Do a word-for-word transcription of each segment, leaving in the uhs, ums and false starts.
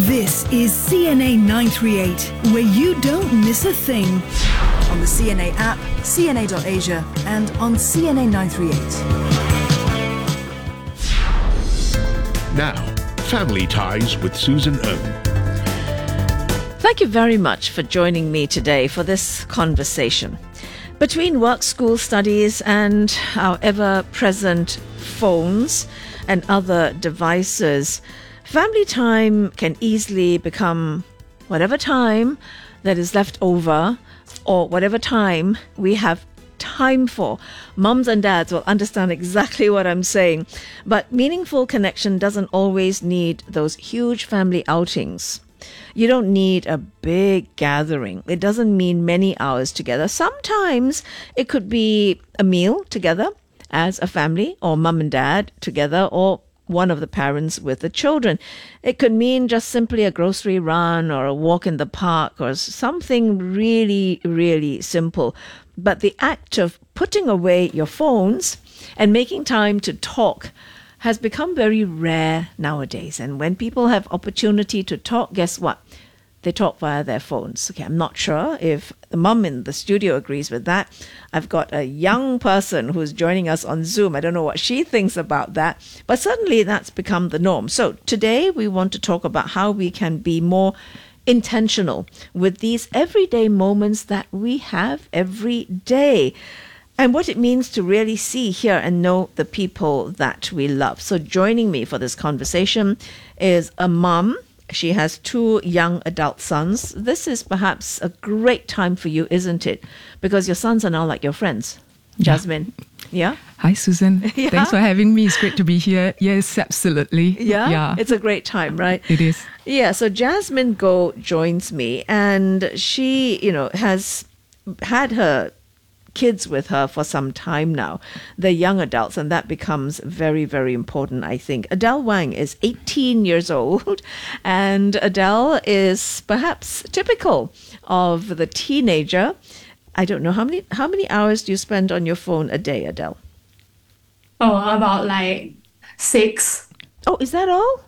This is C N A nine three eight, where you don't miss a thing. On the C N A app, C N A dot asia, and on C N A nine three eight. Now, Family Ties with Susan Ng. Thank you very much for joining me today for this conversation. Between work, school, studies, and our ever-present phones and other devices, family time can easily become whatever time that is left over or whatever time we have time for. Mums and dads will understand exactly what I'm saying. But meaningful connection doesn't always need those huge family outings. You don't need a big gathering. It doesn't mean many hours together. Sometimes it could be a meal together as a family, or mum and dad together, or one of the parents with the children. It could mean just simply a grocery run or a walk in the park or something really, really simple. But the act of putting away your phones and making time to talk has become very rare nowadays. And when people have opportunity to talk, guess what? They talk via their phones. Okay, I'm not sure if the mum in the studio agrees with that. I've got a young person who's joining us on Zoom. I don't know what she thinks about that, but certainly that's become the norm. So today we want to talk about how we can be more intentional with these everyday moments that we have every day, and what it means to really see, hear, and know the people that we love. So joining me for this conversation is a mum. She has two young adult sons. This is perhaps a great time for you, isn't it? Because your sons are now like your friends. Jasmine, yeah? Hi, Susan. Yeah? Thanks for having me. It's great to be here. Yes, absolutely. Yeah? Yeah. It's a great time, right? It is. Yeah, so Jasmine Go joins me, and she, you know, has had her kids with her for some time now. They're young adults, and that becomes very, very important, I think. Adele Wang is eighteen years old, and Adele is perhaps typical of the teenager. I don't know, how many how many hours do you spend on your phone a day, Adele? Oh, about like six. Oh, is that all?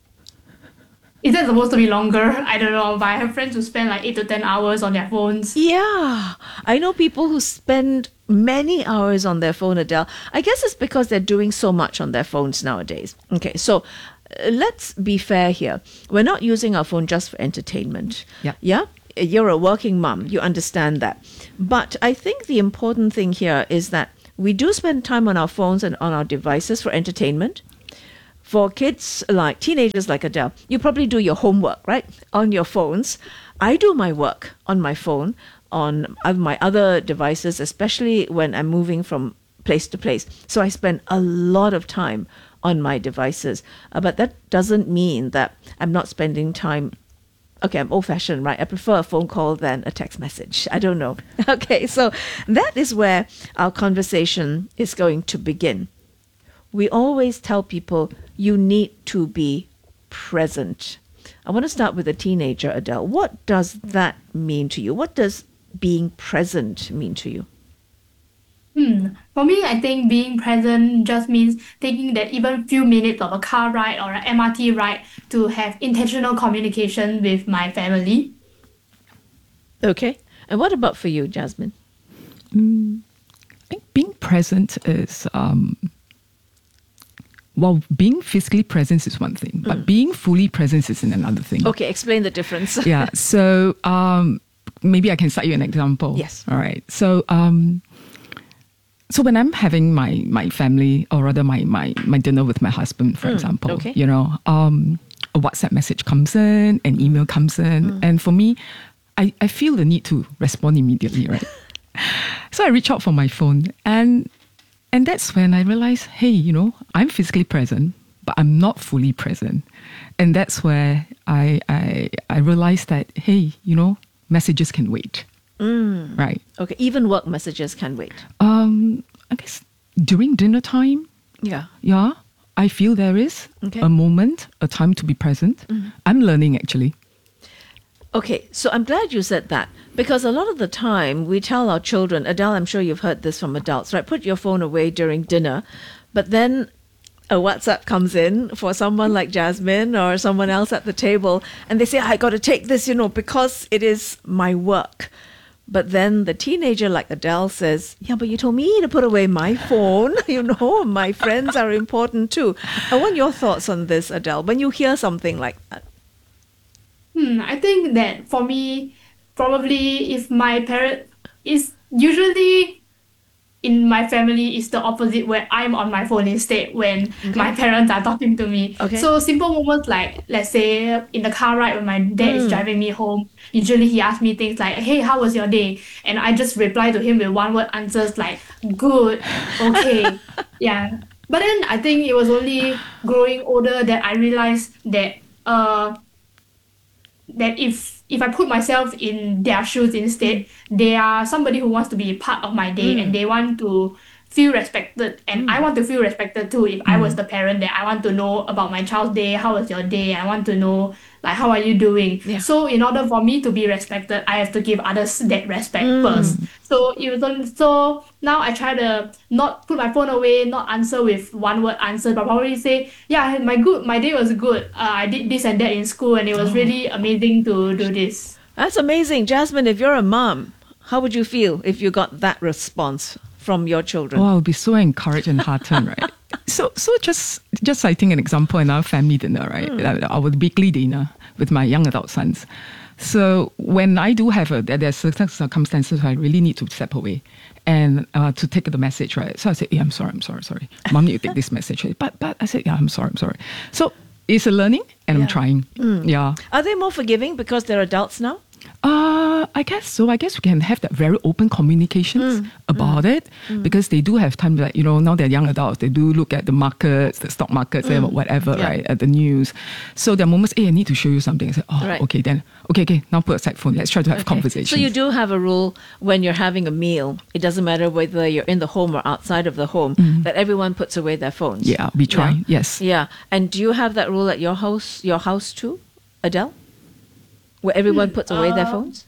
Is that supposed to be longer? I don't know, but I have friends who spend like eight to ten hours on their phones. Yeah, I know people who spend many hours on their phone, Adele. I guess it's because they're doing so much on their phones nowadays. Okay, so uh, let's be fair here. We're not using our phone just for entertainment. Yeah. Yeah? You're a working mom. You understand that. But I think the important thing here is that we do spend time on our phones and on our devices for entertainment. For kids like teenagers like Adele, you probably do your homework, right, on your phones. I do my work on my phone, on my other devices, especially when I'm moving from place to place. So I spend a lot of time on my devices. Uh, but that doesn't mean that I'm not spending time. Okay, I'm old-fashioned, right? I prefer a phone call than a text message. I don't know. Okay, so that is where our conversation is going to begin. We always tell people you need to be present. I want to start with a teenager, Adele. What does that mean to you? What does being present mean to you? Hmm. For me, I think being present just means taking that even few minutes of a car ride or an M R T ride to have intentional communication with my family. Okay. And what about for you, Jasmine? Mm, I think being present is, um, well, being physically present is one thing, but mm. being fully present is another thing. Okay, explain the difference. Yeah. So um, maybe I can cite you an example. Yes. All right. So, um, So when I'm having my, my family, or rather my, my, my dinner with my husband, for mm, example, okay. you know, um, a WhatsApp message comes in, an email comes in. Mm. And for me, I, I feel the need to respond immediately, right? So I reach out for my phone. And and that's when I realize, hey, you know, I'm physically present, but I'm not fully present. And that's where I I, I realized that, hey, you know, messages can wait. Mm. Right. Okay. Even work messages can wait. Um, I guess during dinner time. Yeah. Yeah. I feel there is okay. a moment, a time to be present. Mm-hmm. I'm learning actually. Okay, so I'm glad you said that, because a lot of the time we tell our children, Adele, I'm sure you've heard this from adults, right? Put your phone away during dinner, but then a WhatsApp comes in for someone like Jasmine or someone else at the table, and they say, I got to take this, you know, because it is my work. But then the teenager like Adele says, yeah, but you told me to put away my phone. You know, my friends are important too. I want your thoughts on this, Adele, when you hear something like that. Hmm, I think that for me, probably if my parent is usually in my family is the opposite, where I'm on my phone instead when Okay. my parents are talking to me. Okay. So simple moments like, let's say in the car ride when my dad is driving me home, usually he asks me things like, hey, how was your day? And I just reply to him with one word answers like, good, okay. Yeah. But then I think it was only growing older that I realized that uh that if if I put myself in their shoes instead, they are somebody who wants to be part of my day and they want to feel respected, and I want to feel respected too. If I was the parent, that I want to know about my child's day, how was your day? I want to know like how are you doing? Yeah. So in order for me to be respected, I have to give others that respect first. So it was on, so now I try to not put my phone away, not answer with one word answer, but probably say, yeah, my good my day was good. Uh, I did this and that in school, and it was really amazing to do this. That's amazing. Jasmine, if you're a mom, how would you feel if you got that response from your children? Oh, I'll be so encouraged and heartened, right? So, so just just citing an example in our family dinner, right? Hmm. Our weekly dinner with my young adult sons. So when I do have a, there's certain circumstances where I really need to step away and uh, to take the message, right? So I said, yeah, I'm sorry, I'm sorry, sorry. Mom, need to take this message. But, but I said, yeah, I'm sorry, I'm sorry. So it's a learning and Yeah. I'm trying. Yeah. Are they more forgiving because they're adults now? Uh, I guess so. I guess we can have that very open communications about it because they do have time, like, you know, now they're young adults, they do look at the markets, the stock markets, and whatever, Yeah. right, at the news. So there are moments, hey, I need to show you something. I say, oh, Right. okay, then, okay, okay, now put aside phone. Let's try to have Okay. conversations. So you do have a rule when you're having a meal, it doesn't matter whether you're in the home or outside of the home, that everyone puts away their phones. Yeah, we try, yes. Yeah. And do you have that rule at your house, your house too, Adele? Where everyone puts away their uh, phones?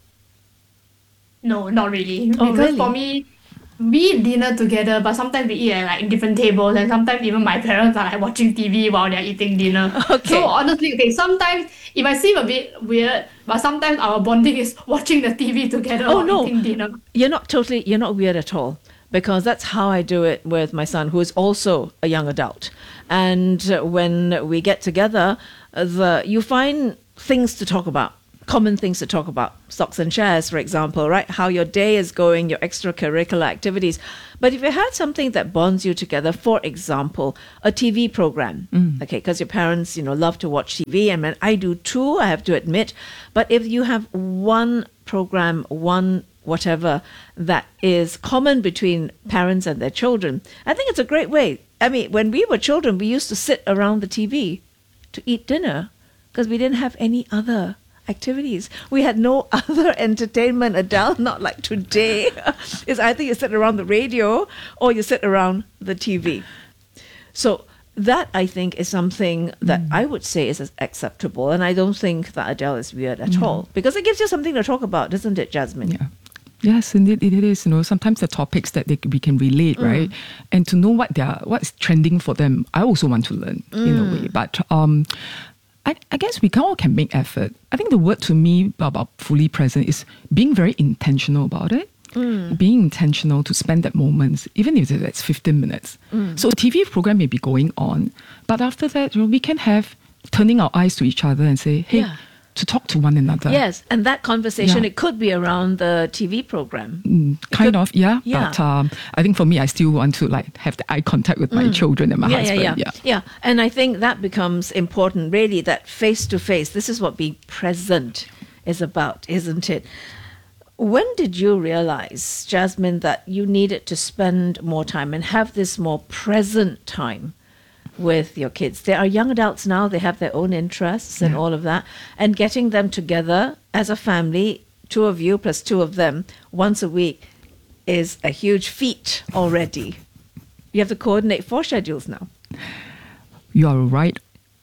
No, not really. Oh, because really? for me, we eat dinner together, but sometimes we eat at like different tables, and sometimes even my parents are like watching T V while they're eating dinner. Okay. So honestly, okay, sometimes it might seem a bit weird, but sometimes our bonding is watching the T V together Oh, or no. eating dinner. You're not totally, you're not weird at all, because that's how I do it with my son, who is also a young adult. And uh, when we get together, uh, the you find things to talk about, common things to talk about, stocks and shares, for example, right? How your day is going, your extracurricular activities. But if you had something that bonds you together, for example, a T V program, okay, because your parents, you know, love to watch T V, and man, I do too, I have to admit. But if you have one program, one whatever that is common between parents and their children, I think it's a great way. I mean, when we were children, we used to sit around the T V to eat dinner because we didn't have any other activities. We had no other entertainment, Adele, not like today. It's either you sit around the radio or you sit around the T V. So that, I think, is something that I would say is acceptable. And I don't think that Adele is weird at all, because it gives you something to talk about, doesn't it, Jasmine? Yeah. Yes, indeed, it is. You know, sometimes the topics that they, we can relate, right, and to know what they are, what's trending for them. I also want to learn in a way, but um, I, I guess we can all can make effort. I think the word to me about fully present is being very intentional about it. Being intentional to spend that moment, even if it's fifteen minutes. So a T V program may be going on, but after that, you know, we can have turning our eyes to each other and say, hey, Yeah. to talk to one another. Yes, and that conversation, Yeah. it could be around the T V program. Kind could- of, yeah. yeah. But um, I think for me, I still want to like have the eye contact with my children and my yeah, husband. yeah, yeah, yeah. And I think that becomes important, really, that face to face. This is what being present is about, isn't it? When did you realize, Jasmine, that you needed to spend more time and have this more present time with your kids? They are young adults now, they have their own interests and Yeah. all of that. And getting them together as a family, two of you plus two of them, once a week is a huge feat already. You have to coordinate four schedules now. You are right,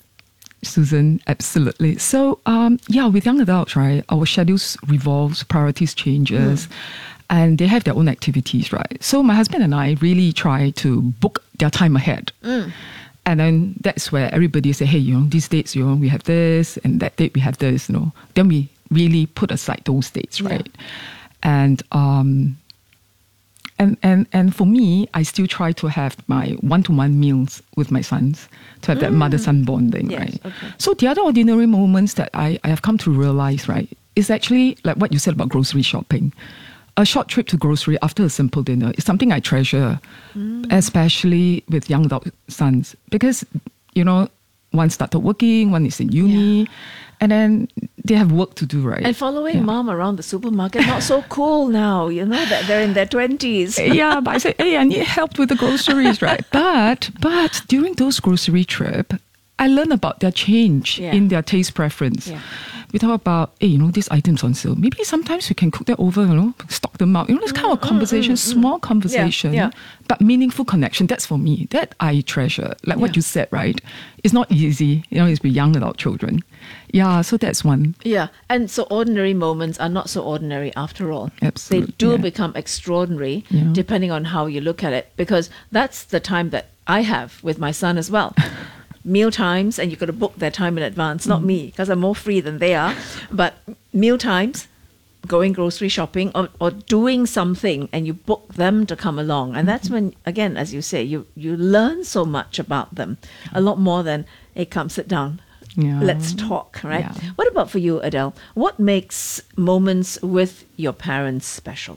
Susan, absolutely. So, um, yeah, with young adults, right, our schedules revolves, priorities changes, and they have their own activities, right? So my husband and I really try to book their time ahead. And then that's where everybody say, hey, you know, these dates, you know, we have this, and that date we have this, you know. Then we really put aside those dates, right? Yeah. And um, and and and for me, I still try to have my one-to-one meals with my sons to have mm. that mother-son bonding, yes, right? Okay. So the other ordinary moments that I, I have come to realize, right, is actually like what you said about grocery shopping. A short trip to grocery after a simple dinner is something I treasure, mm. especially with young adult sons, because, you know, one started working, one is in uni, yeah. and then they have work to do, right? And following yeah. mom around the supermarket, not so cool now, you know, that they're in their twenties. Yeah, but I say, hey, I need help with the groceries, right? But, but during those grocery trips, I learn about their change yeah. in their taste preference. Yeah. We talk about, hey, you know, these items on sale. Maybe sometimes we can cook that over, you know, stock them out. You know, this kind of conversation, mm, mm, small mm. conversation, yeah, yeah. but meaningful connection. That's for me. That I treasure. Like yeah. what you said, right? It's not easy, you know, it's with young adult children. Yeah, so that's one. Yeah, and so ordinary moments are not so ordinary after all. Absolutely. They do yeah. become extraordinary yeah. depending on how you look at it, because that's the time that I have with my son as well. Meal times, and you've got to book their time in advance, not mm. me, because I'm more free than they are. But meal times, going grocery shopping, or, or doing something, and you book them to come along. And that's when, again, as you say, you, you learn so much about them, a lot more than, hey, come sit down. Yeah. Let's talk, right? Yeah. What about for you, Adele? What makes moments with your parents special?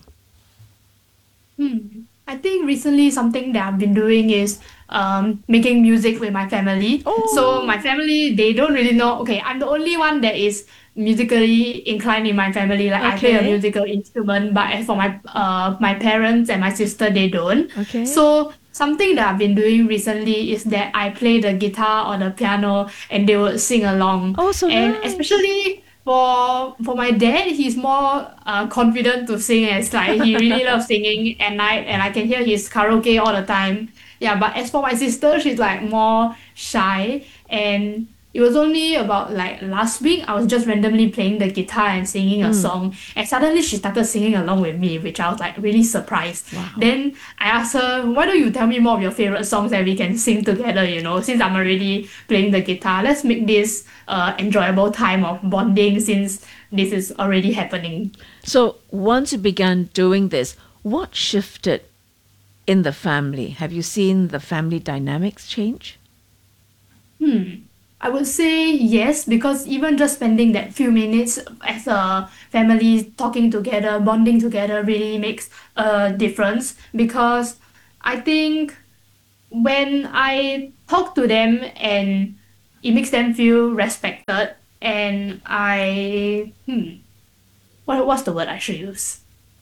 Hmm. I think recently something that I've been doing is um, making music with my family. Oh. So my family, they don't really know. Okay, I'm the only one that is musically inclined in my family. Like okay. I play a musical instrument, but as for my uh my parents and my sister, they don't. Okay. So something that I've been doing recently is that I play the guitar or the piano, and they would sing along. Oh, so and nice. Especially for for my dad, he's more uh, confident to sing, as like he really loves singing at night, and I can hear his karaoke all the time. Yeah, but as for my sister, she's like more shy, and it was only about like last week I was just randomly playing the guitar and singing a mm. song, and suddenly she started singing along with me, which I was like really surprised. Wow. Then I asked her, why don't you tell me more of your favorite songs that we can sing together, you know, since I'm already playing the guitar. Let's make this uh, enjoyable time of bonding, since this is already happening. So once you began doing this, what shifted in the family? Have you seen the family dynamics change? Hmm. I would say yes, because even just spending that few minutes as a family talking together, bonding together really makes a difference. Because I think when I talk to them and it makes them feel respected, and I, hmm, what, what's the word I should use?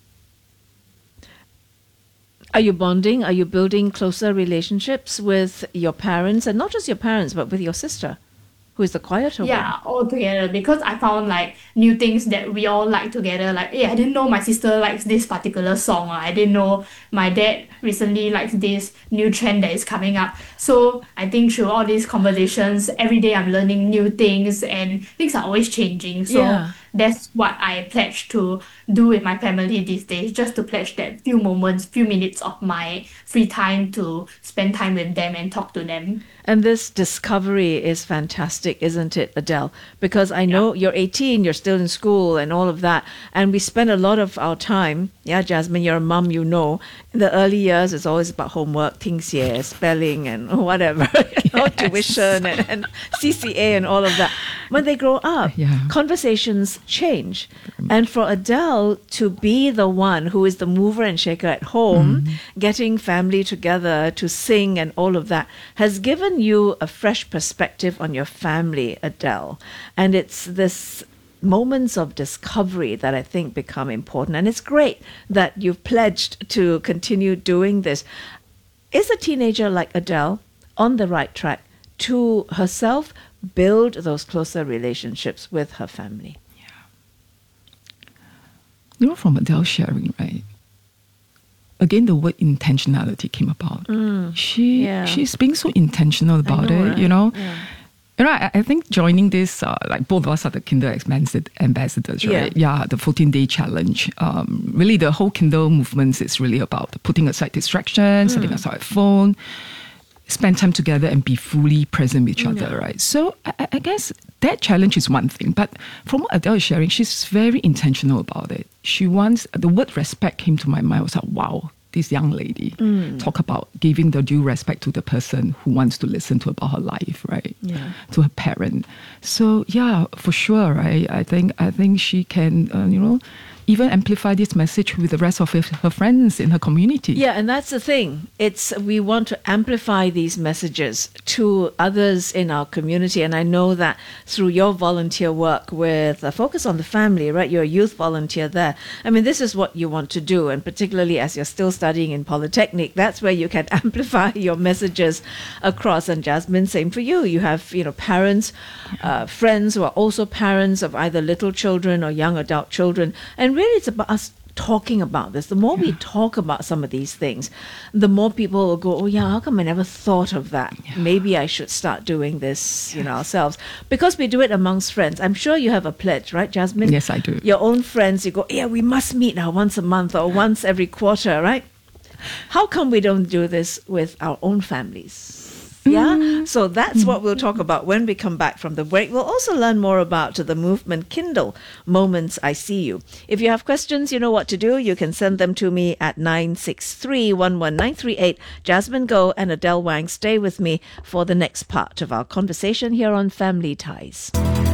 Are you bonding? Are you building closer relationships with your parents, and not just your parents, but with your sister, who is the quieter yeah, one? all together, because I found like new things that we all like together. Like, hey, I didn't know my sister likes this particular song. Or I didn't know my dad recently likes this new trend that is coming up. So I think through all these conversations, every day I'm learning new things, and things are always changing. So yeah. that's what I pledge to do with my family these days, just to pledge that few moments, few minutes of my free time to spend time with them and talk to them. And this discovery is fantastic, isn't it, Adele? Because I know yeah. you're eighteen, you're still in school and all of that. And we spend a lot of our time, yeah, Jasmine, you're a mum, you know, in the early years, it's always about homework, things here, spelling and whatever, you know, yes. tuition and, and C C A and all of that. When they grow up, yeah. conversations change. And for Adele to be the one who is the mover and shaker at home, mm. getting family together to sing and all of that, has given you a fresh perspective on your family, Adele. And it's this moments of discovery that I think become important. And it's great that you've pledged to continue doing this. Is a teenager like Adele on the right track to herself build those closer relationships with her family? You know, from Adele sharing, right? Again, the word intentionality came about. Mm, she yeah. she's being so intentional about know, it, right? you know. Yeah. You know, I, I think joining this, uh, like both of us are the Kindle ambassadors, right? Yeah, yeah the fourteen-day challenge. Um, really, the whole Kindle movement is really about putting aside distractions, mm. setting aside phone. spend time together and be fully present with each other, right? So I, I guess that challenge is one thing. But from what Adele is sharing, she's very intentional about it. She wants, the word respect came to my mind. I was like, wow, this young lady mm. talk about giving the due respect to the person who wants to listen to about her life, right? Yeah. To her parent. So yeah, for sure, right? I think I think she can, uh, you know, even amplify this message with the rest of her friends in her community. Yeah, and that's the thing. It's we want to amplify these messages to others in our community. And I know that through your volunteer work with a focus on the family, right? You're a youth volunteer there. I mean, this is what you want to do. And particularly as you're still studying in Polytechnic, that's where you can amplify your messages across. And Jasmine, same for you. You have, you know, parents, uh, friends who are also parents of either little children or young adult children. And really, it's about us talking about this. The more yeah. we talk about some of these things, the more people will go, oh yeah, how come I never thought of that? Yeah. Maybe I should start doing this, yes. you know, ourselves. Because we do it amongst friends. I'm sure you have a pledge, right, Jasmine? Yes, I do. Your own friends, you go, yeah, we must meet now once a month or once every quarter, right? How come we don't do this with our own families? Yeah, mm. so that's what we'll talk about when we come back from the break. We'll also learn more about the movement Kindle, Moments I See You. If you have questions, you know what to do. You can send them to me at nine six three, one one nine three eight. Jasmine Goh and Adele Wang stay with me for the next part of our conversation here on Family Ties.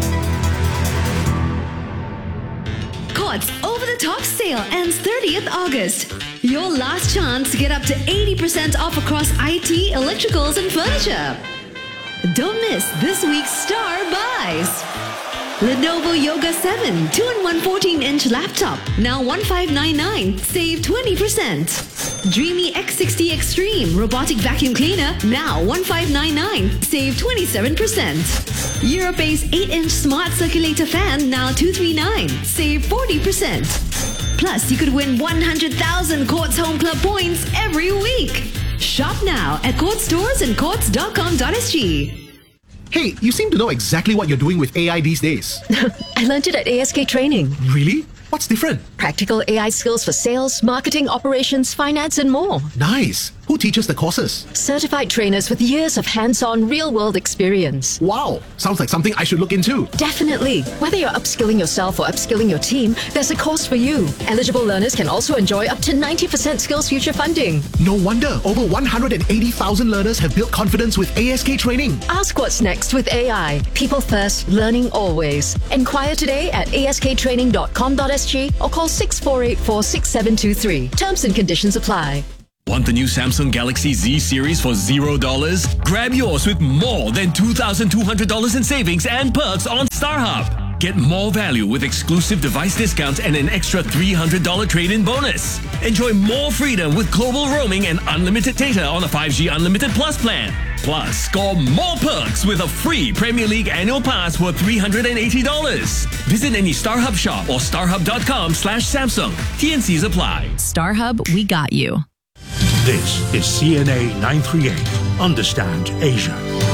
Courts over-the-top sale ends thirtieth August. Your last chance to get up to eighty percent off across I T, electricals and furniture. Don't miss this week's star buys. Lenovo Yoga seven two in one fourteen-inch laptop, now one five nine nine, save twenty percent. Dreamy X sixty Extreme robotic vacuum cleaner, now one five nine nine, save twenty-seven percent. Europace eight-inch smart circulator fan, now two three nine, save forty percent. Plus, you could win one hundred thousand Courts Home Club points every week. Shop now at Courts stores and courts dot com dot s g. Hey, you seem to know exactly what you're doing with A I these days. I learned it at A S K Training. Really? What's different? Practical A I skills for sales, marketing, operations, finance, and more. Nice. Who teaches the courses? Certified trainers with years of hands-on, real-world experience. Wow. Sounds like something I should look into. Definitely. Whether you're upskilling yourself or upskilling your team, there's a course for you. Eligible learners can also enjoy up to ninety percent SkillsFuture funding. No wonder over one hundred eighty thousand learners have built confidence with A S K Training. Ask what's next with A I. People first, learning always. Inquire today at a s k training dot com dot s g or call six four eight four, six seven two three. Terms and conditions apply. Want the new Samsung Galaxy Z series for zero dollars? Grab yours with more than two thousand two hundred dollars in savings and perks on StarHub. Get more value with exclusive device discounts and an extra three hundred dollars trade-in bonus. Enjoy more freedom with global roaming and unlimited data on a five G Unlimited Plus plan. Plus, score more perks with a free Premier League annual pass worth three hundred eighty dollars. Visit any StarHub shop or starhub dot com slash Samsung. T N Cs apply. StarHub, we got you. This is C N A nine thirty-eight. Understand Asia.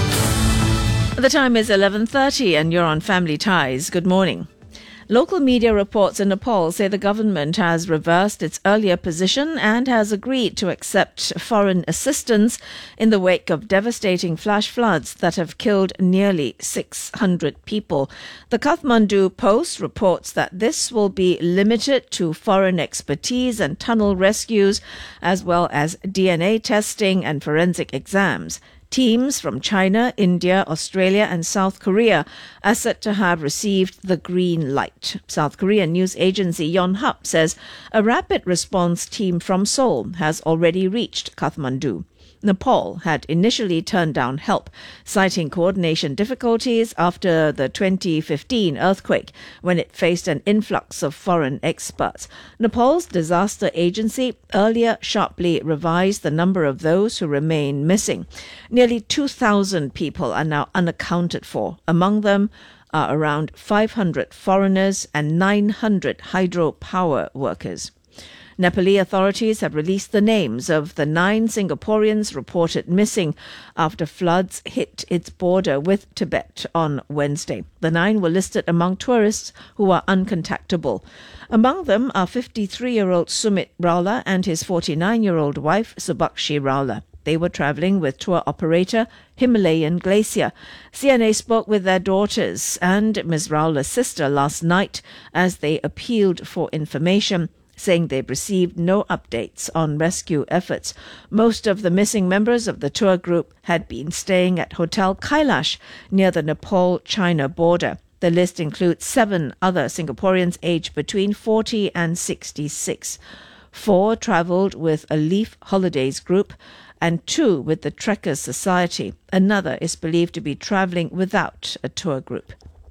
The time is eleven thirty and you're on Family Ties. Good morning. Local media reports in Nepal say the government has reversed its earlier position and has agreed to accept foreign assistance in the wake of devastating flash floods that have killed nearly six hundred people. The Kathmandu Post reports that this will be limited to foreign expertise and tunnel rescues, as well as D N A testing and forensic exams. Teams from China, India, Australia and South Korea are said to have received the green light. South Korean news agency Yonhap says a rapid response team from Seoul has already reached Kathmandu. Nepal had initially turned down help, citing coordination difficulties after the twenty fifteen earthquake, when it faced an influx of foreign experts. Nepal's disaster agency earlier sharply revised the number of those who remain missing. Nearly two thousand people are now unaccounted for. Among them are around five hundred foreigners and nine hundred hydropower workers. Nepali authorities have released the names of the nine Singaporeans reported missing after floods hit its border with Tibet on Wednesday. The nine were listed among tourists who are uncontactable. Among them are fifty-three-year-old Sumit Raula and his forty-nine-year-old wife Subakshi Raula. They were traveling with tour operator Himalayan Glacier. C N A spoke with their daughters and Miz Raula's sister last night as they appealed for information, saying they've received no updates on rescue efforts. Most of the missing members of the tour group had been staying at Hotel Kailash near the Nepal-China border. The list includes seven other Singaporeans aged between forty and sixty-six. Four travelled with a Leaf Holidays group and two with the Trekkers Society. Another is believed to be travelling without a tour group.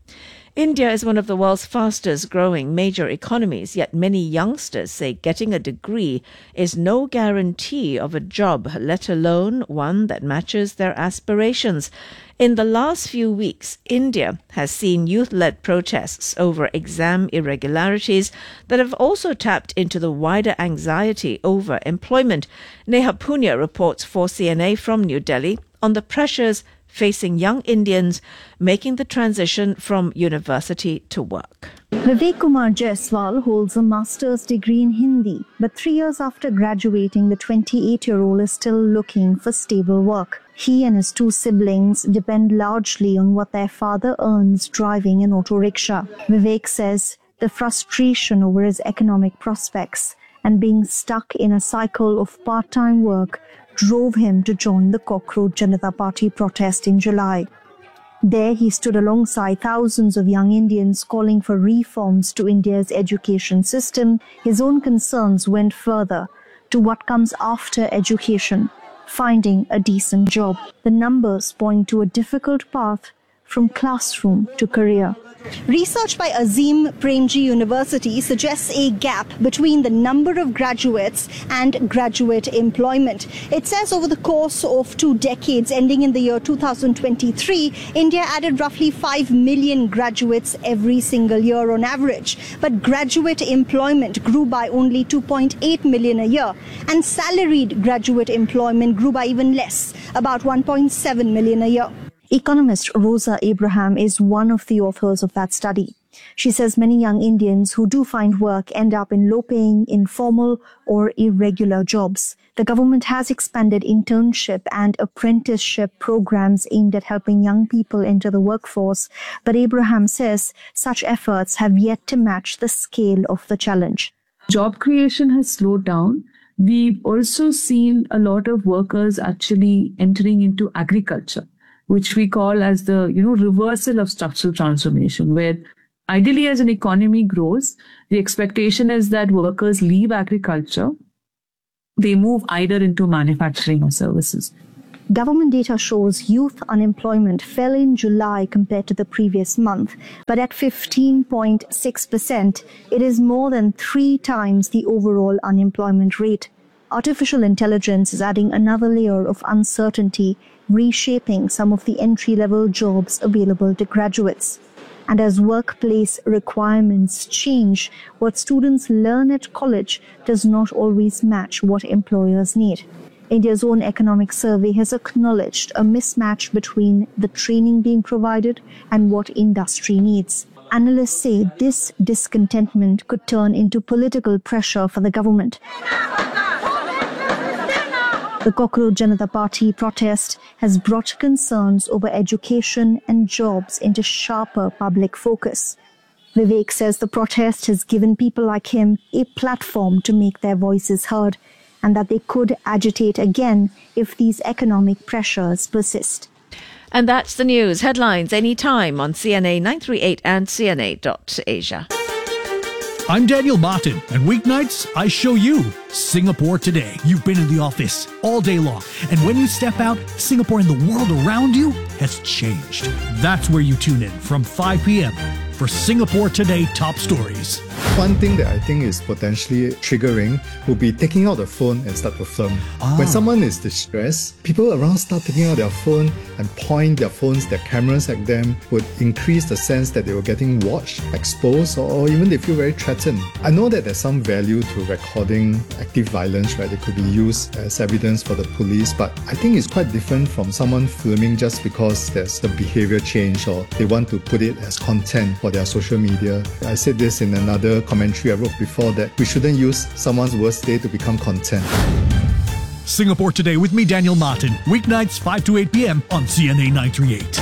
India is one of the world's fastest growing major economies, yet many youngsters say getting a degree is no guarantee of a job, let alone one that matches their aspirations. In the last few weeks, India has seen youth-led protests over exam irregularities that have also tapped into the wider anxiety over employment. Neha Punya reports for C N A from New Delhi on the pressures facing young Indians making the transition from university to work. Vivek Kumar Jaiswal holds a master's degree in Hindi, but three years after graduating, the twenty-eight-year-old is still looking for stable work. He and his two siblings depend largely on what their father earns driving an auto rickshaw. Vivek says the frustration over his economic prospects and being stuck in a cycle of part-time work drove him to join the Cockroach Janata Party protest in July. There he stood alongside thousands of young Indians calling for reforms to India's education system. His own concerns went further to what comes after education, finding a decent job. The numbers point to a difficult path from classroom to career. Research by Azim Premji University suggests a gap between the number of graduates and graduate employment. It says over the course of two decades, ending in the year two thousand twenty-three, India added roughly five million graduates every single year on average. But graduate employment grew by only two point eight million a year, and salaried graduate employment grew by even less, about one point seven million a year. Economist Rosa Abraham is one of the authors of that study. She says many young Indians who do find work end up in low-paying, informal or irregular jobs. The government has expanded internship and apprenticeship programs aimed at helping young people enter the workforce, but Abraham says such efforts have yet to match the scale of the challenge. Job creation has slowed down. We've also seen a lot of workers actually entering into agriculture, which we call as the, you know, reversal of structural transformation, where ideally as an economy grows, the expectation is that workers leave agriculture, they move either into manufacturing or services. Government data shows youth unemployment fell in July compared to the previous month, but at fifteen point six percent, it is more than three times the overall unemployment rate. Artificial intelligence is adding another layer of uncertainty, reshaping some of the entry-level jobs available to graduates. And as workplace requirements change, what students learn at college does not always match what employers need. India's own economic survey has acknowledged a mismatch between the training being provided and what industry needs. Analysts say this discontentment could turn into political pressure for the government. The Cockroach Janata Party protest has brought concerns over education and jobs into sharper public focus. Vivek says the protest has given people like him a platform to make their voices heard, and that they could agitate again if these economic pressures persist. And that's the news. Headlines anytime on C N A nine three eight and C N A dot Asia. I'm Daniel Martin, and weeknights, I show you Singapore Today. You've been in the office all day long, and when you step out, Singapore and the world around you has changed. That's where you tune in from five p.m. for Singapore Today Top Stories. One thing that I think is potentially triggering would be taking out the phone and start to film. Ah. When someone is distressed, people around start taking out their phone and point their phones, their cameras at them, would increase the sense that they were getting watched, exposed, or, or even they feel very threatened. I know that there's some value to recording active violence, right? It could be used as evidence for the police, but I think it's quite different from someone filming just because there's the behavior change or they want to put it as content for their social media. I said this in another commentary I wrote before, that we shouldn't use someone's worst day to become content. Singapore Today with me, Daniel Martin. Weeknights, five to eight p.m. on C N A nine thirty-eight.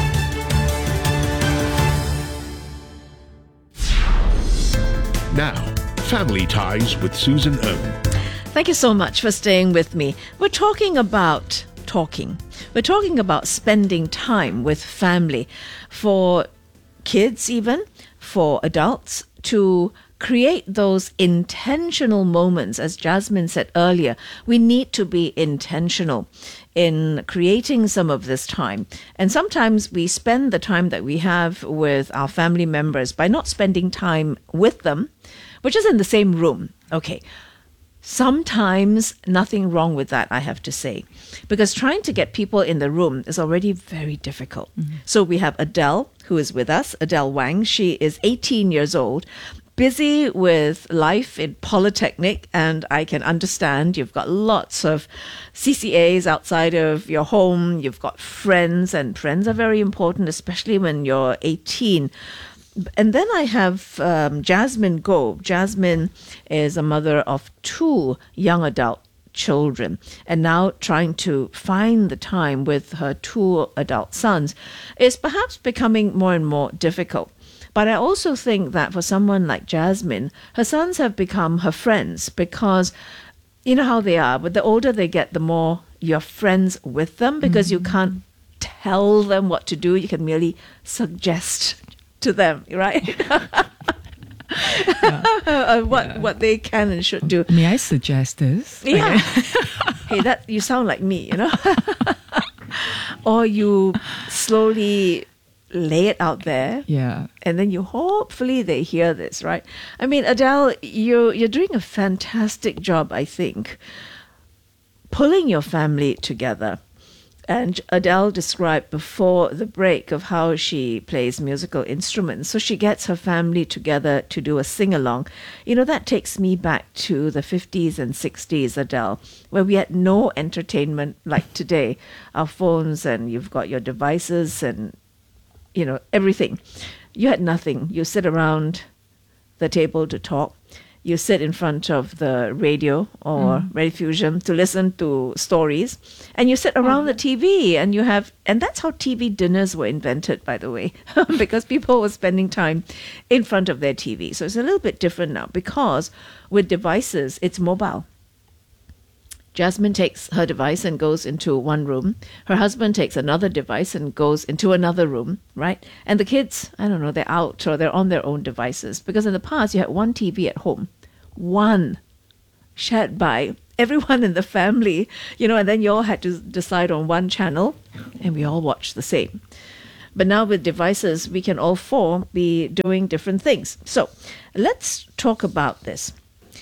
Now, Family Ties with Susan Ng. Thank you so much for staying with me. We're talking about talking. We're talking about spending time with family, for kids even, for adults, to create those intentional moments. As Jasmine said earlier, we need to be intentional in creating some of this time. And sometimes we spend the time that we have with our family members by not spending time with them, which is in the same room. Okay. Sometimes nothing wrong with that, I have to say, because trying to get people in the room is already very difficult. Mm-hmm. So we have Adele, who is with us, Adele Wang. She is eighteen years old, busy with life in Polytechnic, and I can understand you've got lots of C C As outside of your home. You've got friends, and friends are very important, especially when you're eighteen. And then I have um, Jasmine Goh. Jasmine is a mother of two young adult children, and now trying to find the time with her two adult sons is perhaps becoming more and more difficult. But I also think that for someone like Jasmine, her sons have become her friends, because you know how they are. But the older they get, the more you're friends with them, because mm-hmm. you can't tell them what to do. You can merely suggest to them, right? yeah. uh, what yeah. what they can and should do. May I suggest this? Yeah. Hey, that you sound like me, you know. Or you slowly lay it out there. Yeah. And then you hopefully they hear this, right? I mean, Adele, you you're doing a fantastic job, I think, pulling your family together. And Adele described before the break of how she plays musical instruments. So she gets her family together to do a sing-along. You know, that takes me back to the fifties and sixties, Adele, where we had no entertainment like today. Our phones, and you've got your devices and, you know, everything. You had nothing. You sit around the table to talk. You sit in front of the radio or mm. Rediffusion to listen to stories, and you sit around oh. the T V, and you have, and that's how T V dinners were invented, by the way, because people were spending time in front of their T V. So it's a little bit different now, because with devices, it's mobile. Jasmine takes her device and goes into one room. Her husband takes another device and goes into another room, right? And the kids, I don't know, they're out or they're on their own devices. Because in the past, you had one T V at home. One. Shared by everyone in the family, you know, and then you all had to decide on one channel, and we all watched the same. But now with devices, we can all four be doing different things. So let's talk about this.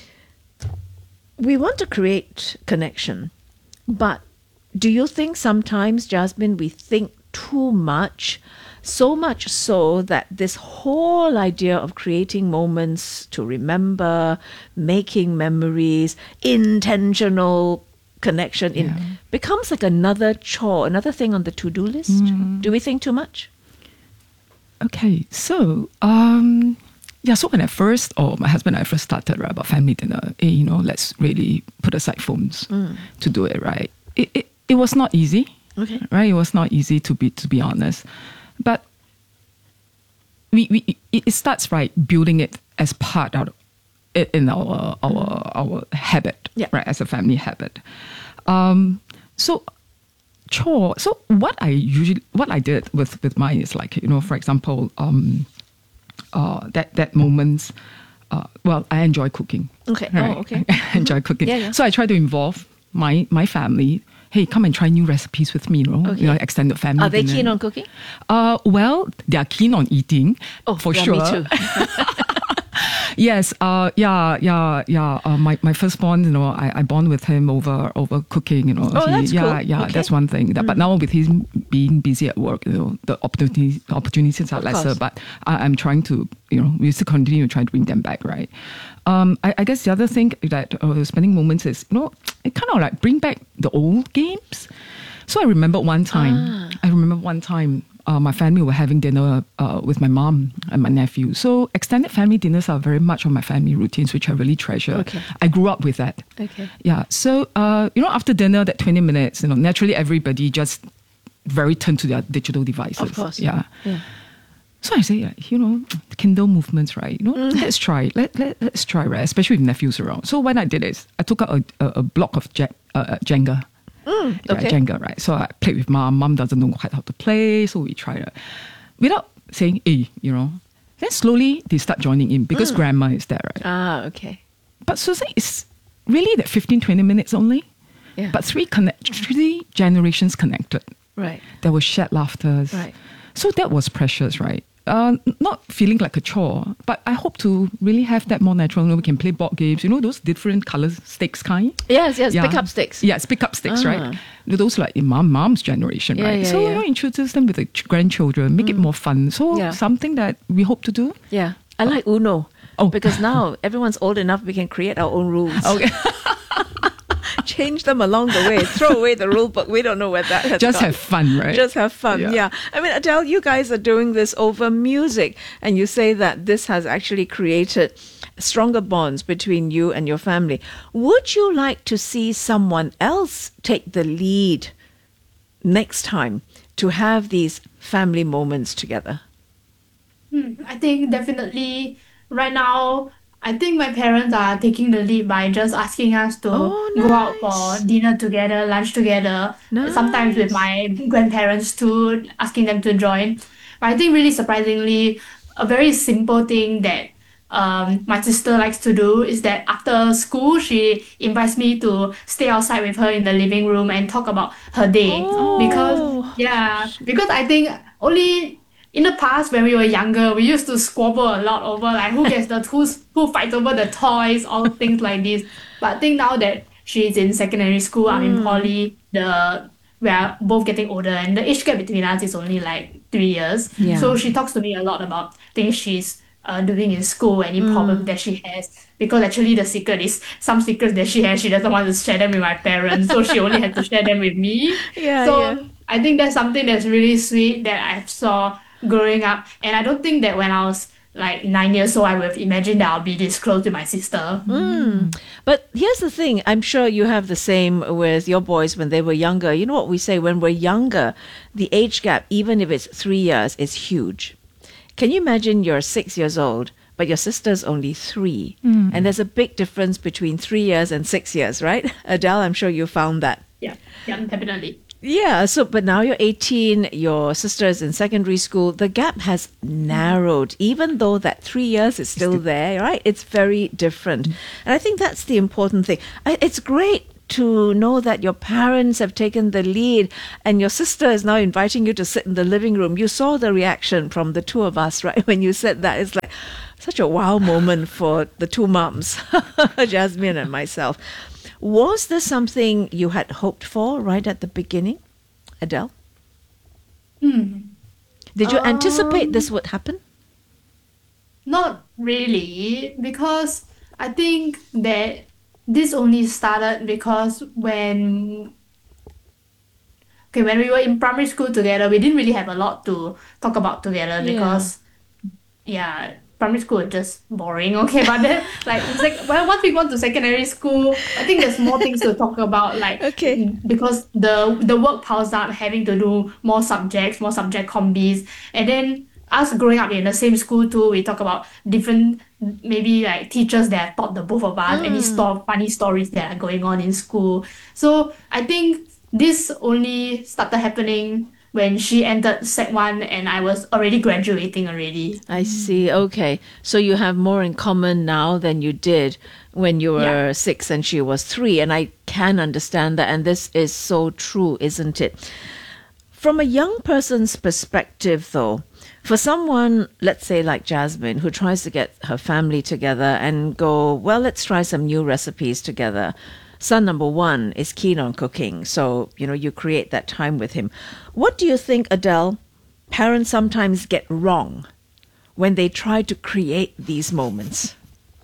We want to create connection, but do you think sometimes, Jasmine, we think too much, so much so that this whole idea of creating moments to remember, making memories, intentional connection in yeah. becomes like another chore, another thing on the to-do list? Mm. Do we think too much? Okay, so um yeah, so when I first, or my husband and I first started right, about family dinner, eh, you know, let's really put aside phones mm. to do it, right? It, it it was not easy, okay, right? It was not easy to be to be honest, but we we it, it starts right building it as part of it in our our mm. our habit, yeah. right? As a family habit. Um, so. Chore. So what I usually what I did with with mine is like, you know, for example, um. Uh, that that moments, uh, well, I enjoy cooking. Okay. Right? Oh, okay. I enjoy cooking. Yeah, yeah. So I try to involve my my family. Hey, come and try new recipes with me, you know, okay. you know, extended family. Are they dinner. keen on cooking? Uh, well, they are keen on eating. Oh, for yeah, sure. me too. Yes, uh, yeah, yeah, yeah. Uh, my my firstborn, you know, I, I bond with him over over cooking, you know. Oh, he, that's yeah, cool. yeah, okay. that's one thing. Mm. But now with him being busy at work, you know, the opportunities opportunities are of lesser. course. But I, I'm trying to, you know, we still continue to try to bring them back, right? Um, I, I guess the other thing that uh, spending moments is, you know, it kind of like bring back the old games. So I remember one time. Ah. I remember one time. uh, my family were having dinner uh, with my mom and my nephew. So extended family dinners are very much on my family routines, which I really treasure. Okay. I grew up with that. Okay. Yeah. So, uh, you know, after dinner, that twenty minutes, you know, naturally everybody just very turned to their digital devices. Of course. Yeah. yeah. So I say, yeah, you know, Kindle movements, right? You know, mm. let's try. Let, let, let's try, right? Especially with nephews around. So what I did is I took out a, a, a block of Je- uh, Jenga. Mm, yeah, okay. Jenga, right? So I played with mom. Mom doesn't know quite how to play. So we tried it. Without saying, hey, you know. Then slowly they start joining in because Mm. grandma is there, right? Ah, okay. But Susan, it's really that fifteen, twenty minutes only. Yeah. But three, connect, three generations connected. Right. There was shared laughter. Right. So that was precious, right? Uh, not feeling like a chore, but I hope to really have that more natural. You know, we can play board games, you know, those different color sticks kind. Yes, yes, Yeah. pick up sticks. Yes, pick up sticks, Ah. right? Those like in mom, mom's generation, Yeah, right? yeah, so, yeah. you know, introduce them with the ch- grandchildren, make it more fun. So, Yeah. something that we hope to do. Yeah. I like Uno. Oh. Because now everyone's old enough, we can create our own rules. Okay. Change them along the way. Throw away the rule book. We don't know where that has Just gone. have fun, right? Just have fun, Yeah. yeah. I mean, Adele, you guys are doing this over music, and you say that this has actually created stronger bonds between you and your family. Would you like to see someone else take the lead next time to have these family moments together? Hmm, I think definitely right now, I think my parents are taking the lead by just asking us to Oh, go out for dinner together, lunch together. Sometimes with my grandparents too, asking them to join. But I think really surprisingly, a very simple thing that um, my sister likes to do is that after school, she invites me to stay outside with her in the living room and talk about her day. Because, yeah, because I think only in the past, when we were younger, we used to squabble a lot over like who gets the who's who fights over the toys, all things like this. But I think now that she's in secondary school, I'm in poly, the we are both getting older, and the age gap between us is only like three years. Yeah. So she talks to me a lot about things she's uh, doing in school, any problems that she has. Because actually the secret is some secrets that she has, she doesn't want to share them with my parents, so she only had to share them with me. Yeah, so yeah. I think that's something that's really sweet that I saw growing up, and I don't think that when I was like nine years old I would have imagined that I'll be this close to my sister. Mm. But here's the thing, I'm sure you have the same with your boys when they were younger. You know what we say, when we're younger, the age gap, even if it's three years, is huge. Can you imagine you're six years old, but your sister's only three? Mm. And there's a big difference between three years and six years, right? Adele, I'm sure you found that. Yeah, yeah, definitely. Yeah, so but now you're eighteen, your sister is in secondary school. The gap has narrowed, even though that three years is still there, right? It's very different. And I think that's the important thing. I- It's great to know that your parents have taken the lead and your sister is now inviting you to sit in the living room. You saw the reaction from the two of us, right? When you said that, it's like such a wow moment for the two moms, Jasmine and myself. Was this something you had hoped for right at the beginning, Adele? Hmm. Did you Um, anticipate this would happen? Not really, because I think that this only started because when okay when we were in primary school together, we didn't really have a lot to talk about together Yeah. because yeah, primary school is just boring. Okay, but then like sec- well, once we got to secondary school, I think there's more things to talk about. Like okay, because the the work piles up, having to do more subjects, more subject combis, and then us growing up in the same school too, we talk about different maybe like teachers that have taught the both of us, any sto- funny stories that are going on in school. So I think this only started happening when she entered sec one and I was already graduating already. I see. Okay. So you have more in common now than you did when you were Yeah. six and she was three. And I can understand that. And this is so true, isn't it? From a young person's perspective, though, for someone, let's say like Jasmine, who tries to get her family together and go, well, let's try some new recipes together. Son number one is keen on cooking. So, you know, you create that time with him. What do you think, Adele, parents sometimes get wrong when they try to create these moments?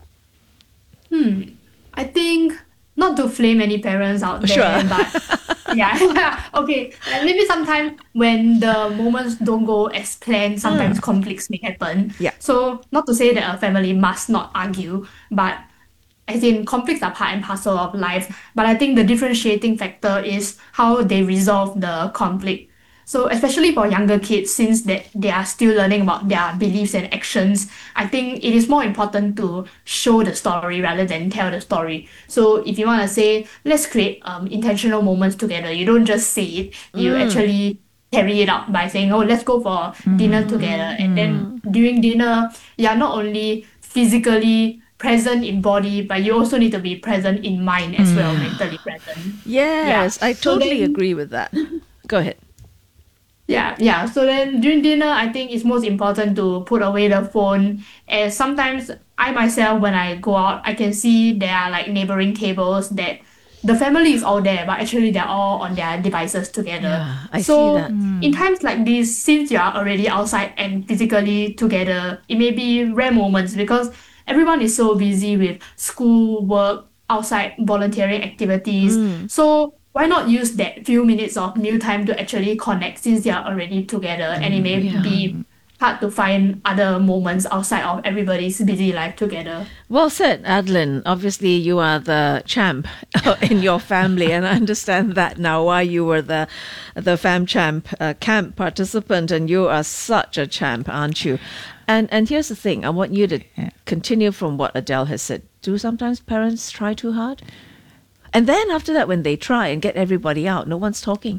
Hmm. I think not to flame any parents out there, Sure. but yeah. Okay. Like maybe sometimes when the moments don't go as planned, sometimes Mm. conflicts may happen. Yeah. So not to say that a family must not argue, but as in conflicts are part and parcel of life. But I think the differentiating factor is how they resolve the conflict. So especially for younger kids, since that they are still learning about their beliefs and actions, I think it is more important to show the story rather than tell the story. So if you want to say, let's create um, intentional moments together, you don't just say it, you Mm. actually carry it out by saying, oh, let's go for dinner together. And then during dinner, you're not only physically present in body, but you also need to be present in mind as well, mentally present. Yes, Yeah. I So totally then- agree with that. Go ahead. Yeah, yeah. So then during dinner, I think it's most important to put away the phone. As sometimes I myself, when I go out, I can see there are like neighboring tables that the family is all there, but actually they're all on their devices together. Yeah, I so see that. in times like this, since you are already outside and physically together, it may be rare moments because everyone is so busy with school, work, outside volunteering activities. Mm. So why not use that few minutes of meal time to actually connect since they are already together, and it may Yeah. be hard to find other moments outside of everybody's busy life together. Well said, Adeline. Obviously, you are the champ in your family, and I understand that now why you were the the fam champ uh, camp participant, and you are such a champ, aren't you? And and here's the thing: I want you to continue from what Adele has said. Do sometimes parents try too hard? And then after that, when they try and get everybody out, no one's talking.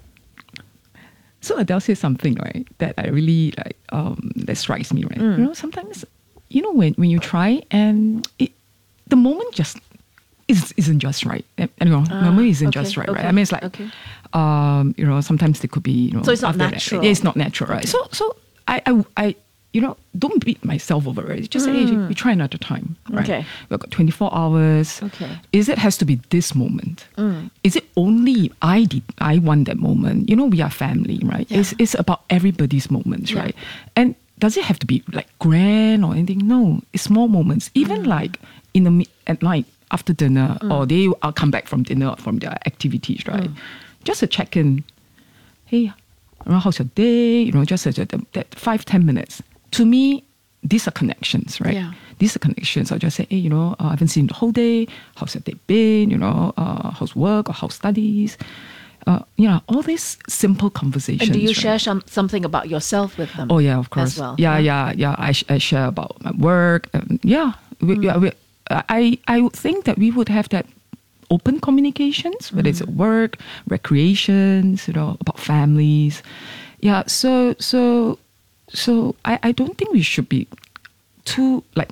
So Adele said something, right, that I really like, um, that strikes me, right? Mm. You know, sometimes, you know, when, when you try and it, the moment just is, isn't just right. And, you know, Ah, the moment isn't okay, just right, right? okay, I mean, it's like, okay. um, you know, sometimes it could be, you know, So it's not after that- natural. yeah, it's not natural, right? Okay. So, so I, I, I, you know, don't beat myself over it. Just say, hey, Mm. we try another time, right? Okay. We've got twenty-four hours. Okay. Is it has to be this moment? Mm. Is it only I did I want that moment? You know, we are family, right? Yeah. It's it's about everybody's moments, Yeah. right? And does it have to be like grand or anything? No, it's small moments. Even Mm. like in the mi- at night after dinner, Mm. or they will come back from dinner or from their activities, right? Just a check in. Hey, you know, how's your day? You know, just a, a, that five ten minutes. To me, these are connections, right? Yeah. These are connections. I'll just say, hey, you know, uh, I haven't seen you the whole day. How's your day been? You know, uh, how's work or how's studies? Uh, you know, all these simple conversations. And do you right? share some, something about yourself with them? Oh yeah, of course. As well. Yeah, yeah, yeah. I, sh- I share about my work. Um, yeah, we, yeah we, I I would think that we would have that open communications, whether it's at work, recreations, you know, about families. Yeah. So so so I, I don't think we should be too like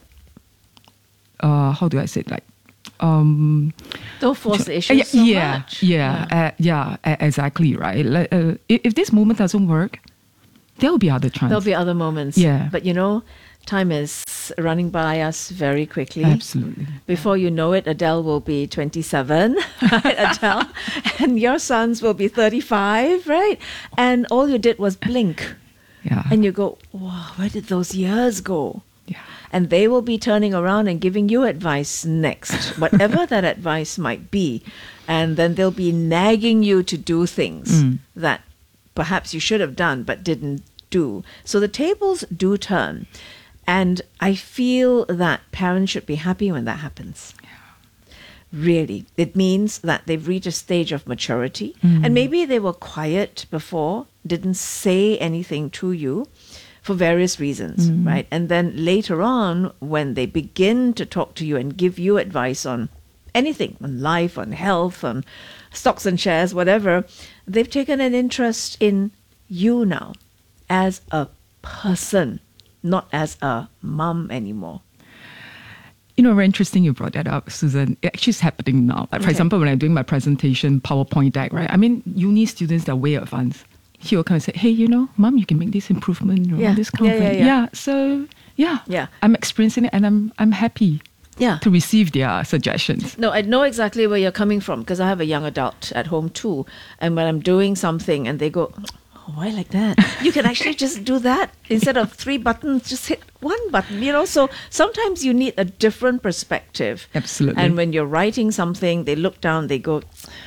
uh how do I say it? like um Don't force the issue yeah, so yeah, much. Yeah, yeah, uh, yeah, uh, exactly, right. Like, uh, if, if this moment doesn't work, there will be other chances. There'll be other moments. Yeah. But you know, time is running by us very quickly. Absolutely. Before you know it, Adele will be twenty-seven, right, Adele? And your sons will be thirty-five, right? And all you did was blink. Yeah. And you go, wow, where did those years go? Yeah. And they will be turning around and giving you advice next, whatever that advice might be. And then they'll be nagging you to do things Mm. that perhaps you should have done but didn't do. So the tables do turn. And I feel that parents should be happy when that happens. Really. It means that they've reached a stage of maturity. Mm. And maybe they were quiet before, didn't say anything to you for various reasons, Mm. right? And then later on, when they begin to talk to you and give you advice on anything, on life, on health, on stocks and shares, whatever, they've taken an interest in you now as a person, not as a mum anymore. You know, very interesting you brought that up, Susan. It actually is happening now. Like, for Okay. example, when I'm doing my presentation, PowerPoint deck, right? I mean, uni students, they're way advanced. He will come and say, hey, you know, Mom, you can make this improvement, you know, Yeah. this kind of Yeah, thing. yeah, yeah. So, yeah. Yeah. I'm experiencing it and I'm I'm happy Yeah. to receive their suggestions. No, I know exactly where you're coming from because I have a young adult at home too. And when I'm doing something and they go, oh, why like that? You can actually just do that. Instead of three buttons, just hit one button, you know? So sometimes you need a different perspective. Absolutely. And when you're writing something, they look down, they go,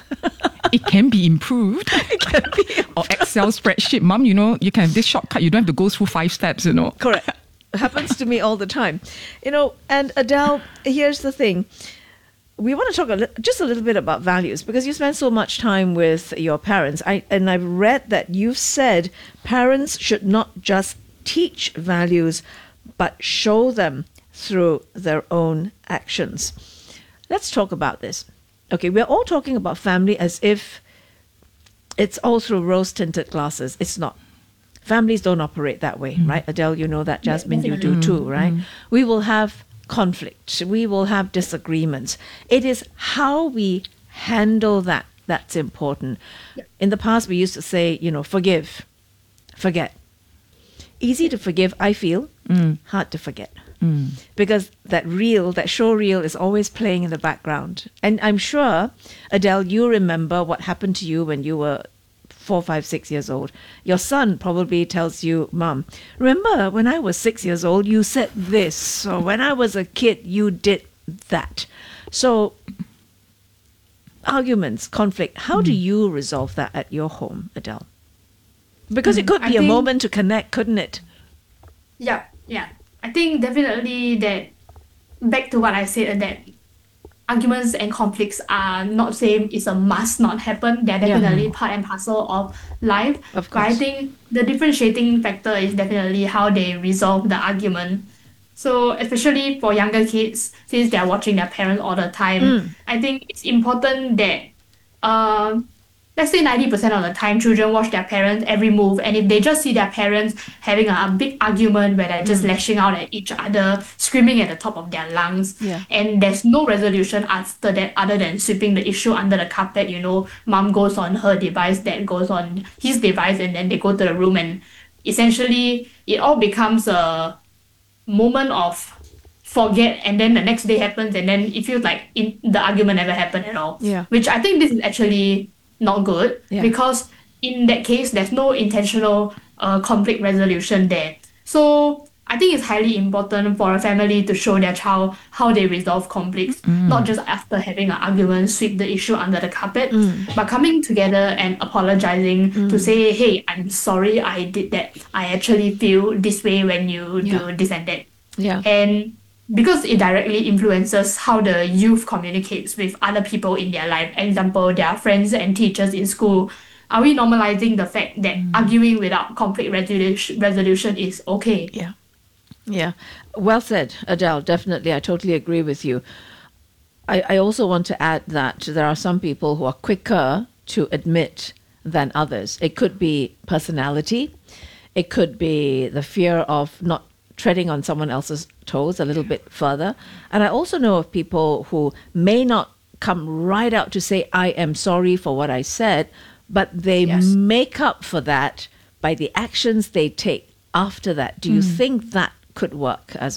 It can be improved. It can be. Or Excel spreadsheet. Mom, you know, you can have this shortcut. You don't have to go through five steps, you know. Correct. It happens to me all the time. You know, and Adele, here's the thing. We want to talk a li- just a little bit about values because you spend so much time with your parents. I and I've read that you've said parents should not just teach values, but show them through their own actions. Let's talk about this. Okay, we're all talking about family as if it's all through rose-tinted glasses. It's not. Families don't operate that way, mm. right? Adele, you know that. Jasmine, yeah, you do too, right? Mm. We will have conflict. We will have disagreements. It is how we handle that that's important. Yeah. In the past, we used to say, you know, forgive, forget. Easy to forgive, I feel. Mm. Hard to forget. Mm. Because that reel, that show reel is always playing in the background. And I'm sure, Adele, you remember what happened to you when you were four, five, six years old. Your son probably tells you, Mom, remember when I was six years old, you said this. Or when I was a kid, you did that. So arguments, conflict, how mm. do you resolve that at your home, Adele? Because mm, it could be I a think, moment to connect, couldn't it? Yeah, yeah. I think definitely that, back to what I said, that arguments and conflicts are not same, it's a must not happen. They're definitely yeah. part and parcel of life. Of course. But I think the differentiating factor is definitely how they resolve the argument. So especially for younger kids, since they're watching their parents all the time, mm. I think it's important that uh, let's say ninety percent of the time children watch their parents every move, and if they just see their parents having a, a big argument where they're just mm. lashing out at each other, screaming at the top of their lungs, yeah. and there's no resolution after that other than sweeping the issue under the carpet, you know, mom goes on her device, dad goes on his device, and then they go to the room, and essentially it all becomes a moment of forget, and then the next day happens, and then it feels like in, the argument never happened at all. Yeah. Which I think this is actually not good, yeah. because in that case there's no intentional uh, conflict resolution there. So I think it's highly important for a family to show their child how they resolve conflicts, mm. not just after having an argument, sweep the issue under the carpet, mm. but coming together and apologizing mm. to say, hey, I'm sorry I did that. I actually feel this way when you yeah. do this and that. Yeah. And because it directly influences how the youth communicates with other people in their life, example, their friends and teachers in school, are we normalizing the fact that mm. arguing without conflict resolution, resolution is okay? Yeah. Yeah. Well said, Adele. Definitely. I totally agree with you. I, I also want to add that there are some people who are quicker to admit than others. It could be personality. It could be the fear of not treading on someone else's toes a little bit further. And I also know of people who may not come right out to say, I am sorry for what I said, but they yes. make up for that by the actions they take after that. Do you mm. think that could work as